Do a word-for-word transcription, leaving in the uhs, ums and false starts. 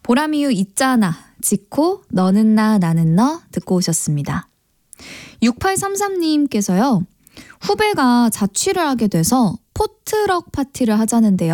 보람이유 있잖아, 지코, 너는 나, 나는 너 듣고 오셨습니다. 육팔삼삼 님께서요. 후배가 자취를 하게 돼서 포트럭 파티를 하자는데요.